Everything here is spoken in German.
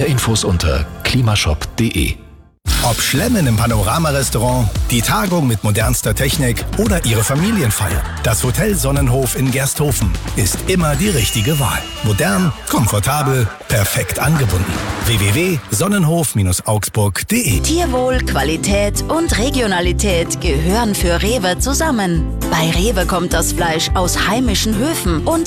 Infos unter klimashop.de. Ob Schlemmen im Panorama-Restaurant, die Tagung mit modernster Technik oder Ihre Familienfeier, das Hotel Sonnenhof in Gersthofen ist immer die richtige Wahl. Modern, komfortabel, perfekt angebunden. www.sonnenhof-augsburg.de. Tierwohl, Qualität und Regionalität gehören für Rewe zusammen. Bei Rewe kommt das Fleisch aus heimischen Höfen und